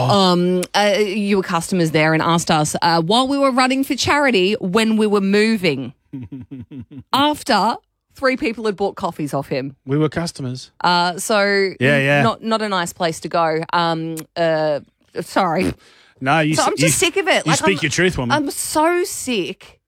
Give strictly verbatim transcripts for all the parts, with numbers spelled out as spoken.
um, uh, you were customers there and asked us uh, while we were running for charity when we were moving. After three people had bought coffees off him. We were customers. Uh, so Yeah, yeah. not not a nice place to go. Um, uh, sorry. No, you. So I'm you, just sick of it. You Like, speak I'm- your truth, woman. I'm so sick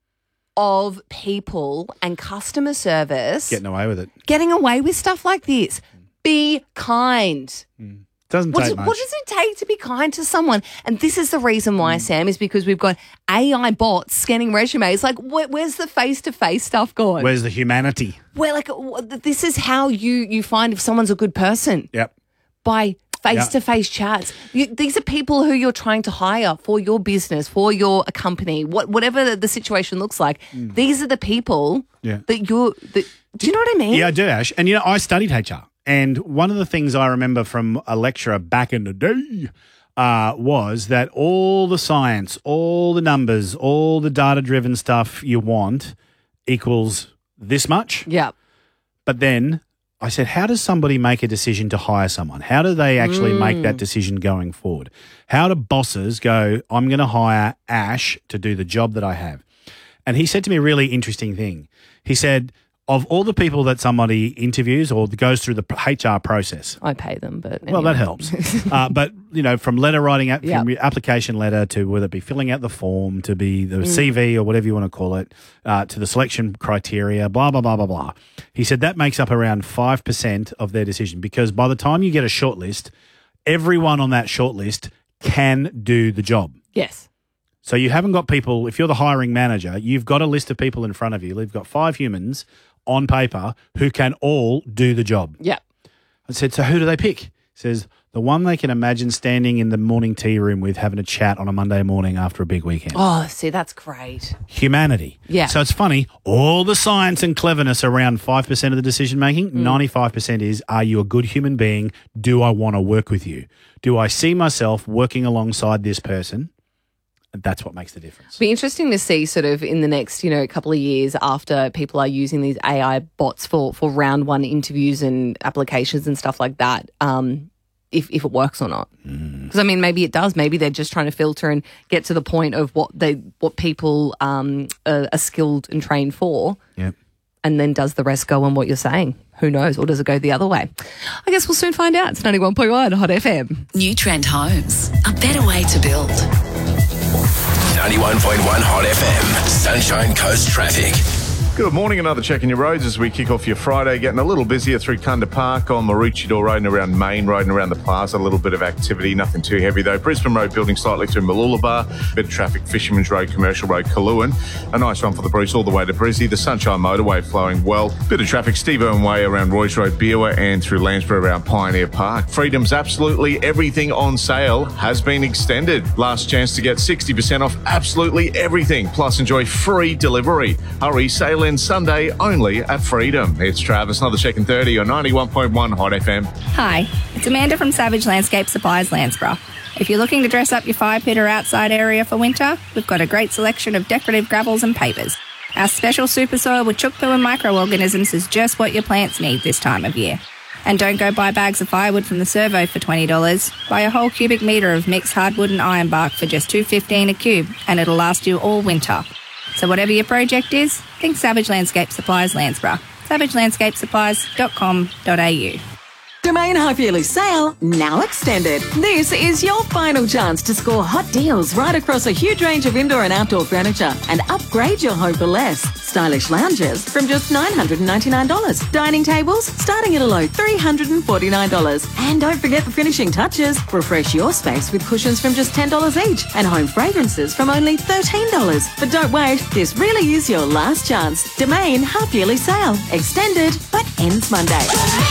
of people and customer service Getting away with it. getting away with stuff like this. Be kind. Doesn't What take does, much. what does it take to be kind to someone? And this is the reason why, Sam, is because we've got A I bots scanning resumes. Like, wh- where's the face-to-face stuff gone? Where's the humanity? Where, like, w- this is how you, you find if someone's a good person. Yep. By face-to-face chats. You, these are people who you're trying to hire for your business, for your company, what, whatever the, the situation looks like. These are the people Yeah. that you're... That, do you know what I mean? Yeah, I do, Ash. And, you know, I studied H R. And one of the things I remember from a lecturer back in the day uh, was that all the science, all the numbers, all the data-driven stuff you want equals this much. Yeah. But then I said, how does somebody make a decision to hire someone? How do they actually make that decision going forward? How do bosses go, I'm going to hire Ash to do the job that I have? And he said to me a really interesting thing. He said, of all the people that somebody interviews or goes through the H R process, I pay them, but well, that anyway. helps. uh, but, you know, from letter writing, from Yep. your application letter to whether it be filling out the form, to be Mm. the C V or whatever you want to call it, uh, to the selection criteria, blah, blah, blah, blah, blah. He said that makes up around five percent of their decision because by the time you get a shortlist, everyone on that shortlist can do the job. Yes. So you haven't got people, if you're the hiring manager, you've got a list of people in front of you. You've got five humans on paper who can all do the job. Yeah. I said, so who do they pick? He says, the one they can imagine standing in the morning tea room with having a chat on a Monday morning after a big weekend. Oh, see, that's great. Humanity. Yeah. So it's funny, all the science and cleverness around five percent of the decision making, ninety-five percent is, are you a good human being? Do I want to work with you? Do I see myself working alongside this person? That's what makes the difference. Be interesting to see sort of in the next, you know, couple of years after people are using these A I bots for, for round one interviews and applications and stuff like that, um, if, if it works or not. Because, I mean, maybe it does. Maybe they're just trying to filter and get to the point of what they what people um, are, are skilled and trained for. Yep. And then does the rest go on what you're saying? Who knows? Or does it go the other way? I guess we'll soon find out. It's ninety-one point one Hot F M. New Trend Homes, a better way to build. ninety-one point one Hot F M, Sunshine Coast Traffic. Good morning. Another check in your roads as we kick off your Friday. Getting a little busier through Kunda Park on Maroochydore Road and around Main Road and around the plaza. A little bit of activity, nothing too heavy though. Brisbane Road building slightly through Mooloolaba. Bit of traffic, Fisherman's Road, Commercial Road, Kaluan. A nice one for the Bruce all the way to Brizzy. The Sunshine Motorway flowing well. Bit of traffic, Steve Irwin Way around Royce Road, Beerwah and through Landsborough around Pioneer Park. Freedom's absolutely everything on sale has been extended. Last chance to get sixty percent off absolutely everything. Plus enjoy free delivery. Hurry, sale ends Sunday only at Freedom. It's Travis, another check in thirty on ninety-one point one Hot F M. Hi, it's Amanda from Savage Landscape Supplies, Landsborough. If you're looking to dress up your fire pit or outside area for winter, we've got a great selection of decorative gravels and pavers. Our special super soil with chook poo and microorganisms is just what your plants need this time of year. And don't go buy bags of firewood from the servo for twenty dollars. Buy a whole cubic metre of mixed hardwood and ironbark for just two dollars fifteen a cube, and it'll last you all winter. So whatever your project is, think Savage Landscape Supplies, Landsborough. savage landscape supplies dot com dot a u. Domain half-yearly sale now extended. This is your final chance to score hot deals right across a huge range of indoor and outdoor furniture and upgrade your home for less. Stylish lounges from just nine hundred ninety-nine dollars. Dining tables starting at a low three hundred forty-nine dollars. And don't forget the finishing touches. Refresh your space with cushions from just ten dollars each and home fragrances from only thirteen dollars. But don't wait, this really is your last chance. Domain half-yearly sale. Extended, but ends Monday.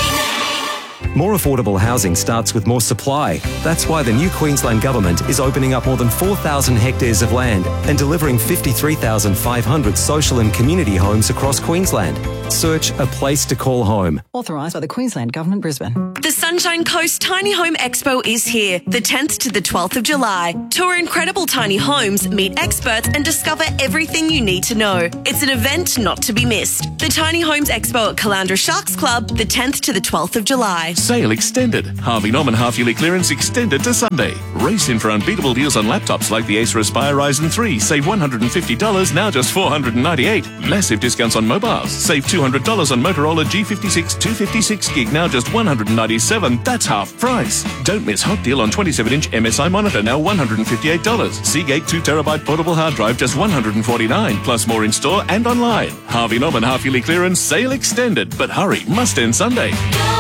More affordable housing starts with more supply. That's why the new Queensland Government is opening up more than four thousand hectares of land and delivering fifty-three thousand five hundred social and community homes across Queensland. Search a place to call home. Authorised by the Queensland Government, Brisbane. The The Sunshine Coast Tiny Home Expo is here, the tenth to the twelfth of July. Tour incredible tiny homes, meet experts and discover everything you need to know. It's an event not to be missed. The Tiny Homes Expo at Caloundra Sharks Club, the tenth to the twelfth of July. Sale extended. Harvey Norman half-yearly clearance extended to Sunday. Race in for unbeatable deals on laptops like the Acer Aspire Ryzen three. Save one hundred fifty dollars, now just four hundred ninety-eight dollars. Massive discounts on mobiles. Save two hundred dollars on Motorola G fifty-six two fifty-six gig, now just one hundred ninety-seven dollars. That's half price. Don't miss hot deal on twenty-seven inch M S I monitor, now one hundred fifty-eight dollars. Seagate two terabyte portable hard drive, just one hundred forty-nine dollars. Plus more in store and online. Harvey Norman half-yearly clearance, sale extended. But hurry, must end Sunday.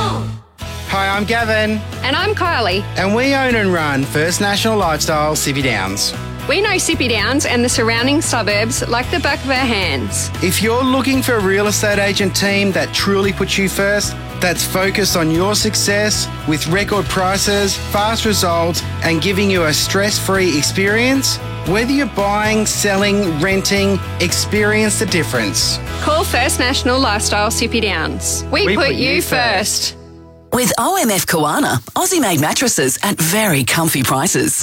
Hi, I'm Gavin. And I'm Kylie. And we own and run First National Lifestyle Sippy Downs. We know Sippy Downs and the surrounding suburbs like the back of our hands. If you're looking for a real estate agent team that truly puts you first, that's focused on your success with record prices, fast results, and giving you a stress-free experience, whether you're buying, selling, renting, experience the difference. Call First National Lifestyle Sippy Downs. We, we put, put you first. first. With O M F Koana, Aussie-made mattresses at very comfy prices.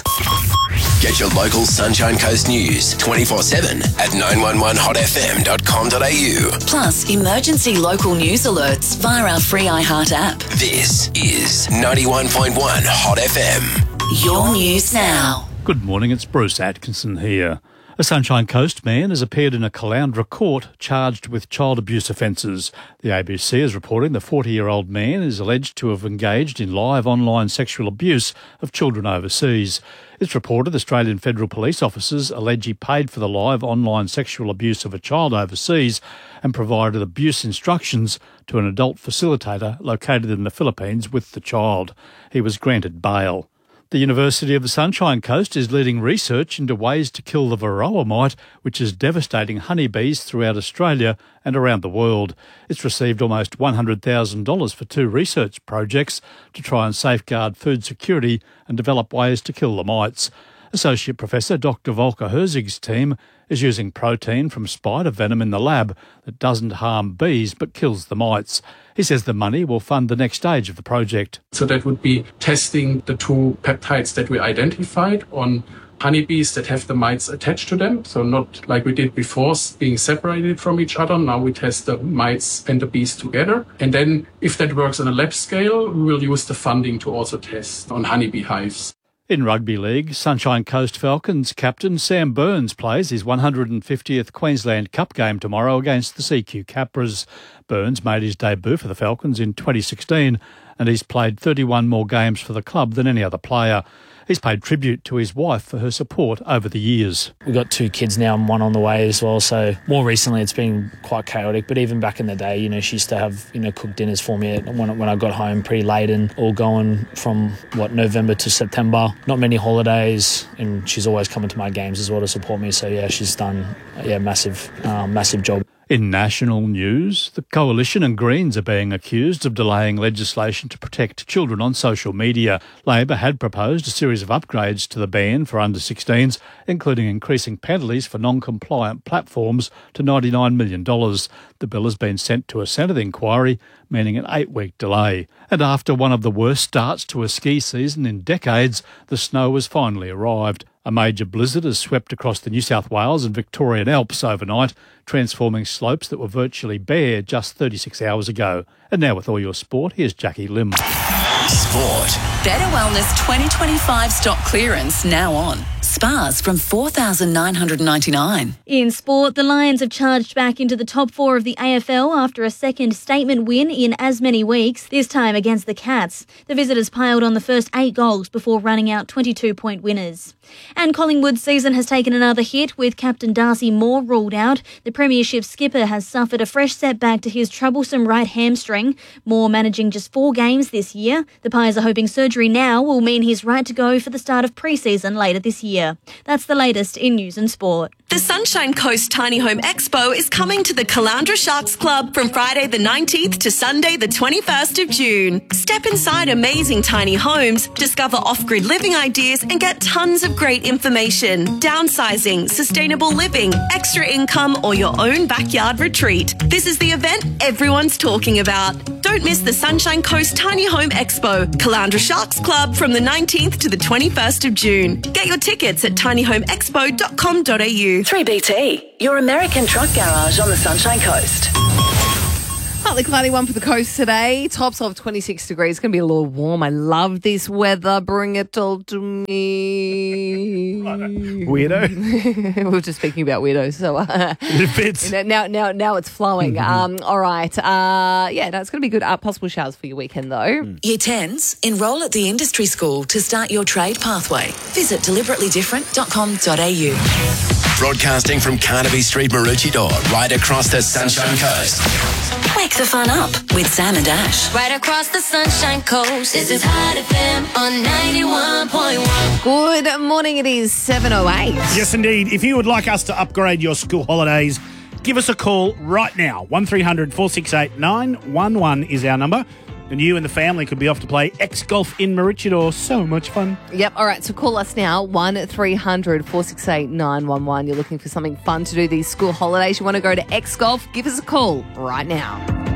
Get your local Sunshine Coast news twenty-four seven at nine one one hot f m dot com dot a u. Plus, emergency local news alerts via our free iHeart app. This is ninety-one point one Hot F M. Your news now. Good morning, it's Bruce Atkinson here. A Sunshine Coast man has appeared in a Caloundra court charged with child abuse offences. The A B C is reporting the forty-year-old man is alleged to have engaged in live online sexual abuse of children overseas. It's reported Australian Federal Police officers allege he paid for the live online sexual abuse of a child overseas and provided abuse instructions to an adult facilitator located in the Philippines with the child. He was granted bail. The University of the Sunshine Coast is leading research into ways to kill the varroa mite, which is devastating honeybees throughout Australia and around the world. It's received almost one hundred thousand dollars for two research projects to try and safeguard food security and develop ways to kill the mites. Associate Professor Doctor Volker Herzig's team is using protein from spider venom in the lab that doesn't harm bees but kills the mites. He says the money will fund the next stage of the project. So that would be testing the two peptides that we identified on honeybees that have the mites attached to them. So not like we did before, being separated from each other. Now we test the mites and the bees together. And then if that works on a lab scale, we will use the funding to also test on honeybee hives. In rugby league, Sunshine Coast Falcons captain Sam Burns plays his one hundred fiftieth Queensland Cup game tomorrow against the C Q Capras. Burns made his debut for the Falcons in twenty sixteen and he's played thirty-one more games for the club than any other player. He's paid tribute to his wife for her support over the years. We've got two kids now and one on the way as well, so more recently it's been quite chaotic, but even back in the day, you know, she used to have, you know, cooked dinners for me when, when I got home pretty late and all going from, what, November to September. Not many holidays, and she's always coming to my games as well to support me, so yeah, she's done yeah massive, um, massive job. In national news, the Coalition and Greens are being accused of delaying legislation to protect children on social media. Labor had proposed a series of upgrades to the ban for under sixteens, including increasing penalties for non-compliant platforms to ninety-nine million dollars. The bill has been sent to a Senate inquiry, meaning an eight-week delay. And after one of the worst starts to a ski season in decades, the snow has finally arrived. A major blizzard has swept across the New South Wales and Victorian Alps overnight, transforming slopes that were virtually bare just thirty-six hours ago. And now with all your sport, here's Jackie Lim. Sport. Better Wellness twenty twenty-five stock clearance now on. Spas from four thousand nine hundred ninety-nine dollars. In sport, the Lions have charged back into the top four of the A F L after a second statement win in as many weeks, this time against the Cats. The visitors piled on the first eight goals before running out twenty-two point winners. And Collingwood's season has taken another hit with captain Darcy Moore ruled out. The premiership skipper has suffered a fresh setback to his troublesome right hamstring. Moore managing just four games this year. The Pies are hoping surgery now will mean he's right to go for the start of pre-season later this year. That's the latest in news and sport. The Sunshine Coast Tiny Home Expo is coming to the Caloundra Sharks Club from Friday the nineteenth to Sunday the twenty-first of June. Step inside amazing tiny homes, discover off-grid living ideas and get tons of great information. Downsizing, sustainable living, extra income or your own backyard retreat. This is the event everyone's talking about. Don't miss the Sunshine Coast Tiny Home Expo, Caloundra Sharks Club from the nineteenth to the twenty-first of June. Get your tickets at tiny home expo dot com dot a u. three B T, your American truck garage on the Sunshine Coast. Partly cloudy one for the coast today. Tops of twenty-six degrees. It's going to be a little warm. I love this weather. Bring it all to me. Weirdo. We were just speaking about weirdos. So uh, it fits. Now, now, now it's flowing. Mm-hmm. Um, all right. Uh, yeah, no, it's going to be good. Uh, possible showers for your weekend, though. Mm. Year tens, enrol at the industry school to start your trade pathway. Visit deliberately different dot com dot a u. Broadcasting from Carnaby Street, Maroochydore, right across the Sunshine Coast. Wake the fun up with Sam and Ash. Right across the Sunshine Coast. This is Hot F M on ninety-one point one. Good morning. It is seven oh eight. Yes, indeed. If you would like us to upgrade your school holidays, give us a call right now. one three hundred four six eight nine one one is our number. And you and the family could be off to play X-Golf in Maroochydore. So much fun. Yep. All right. So call us now. one three hundred four six eight nine one one. You're looking for something fun to do these school holidays. You want to go to X-Golf? Give us a call right now.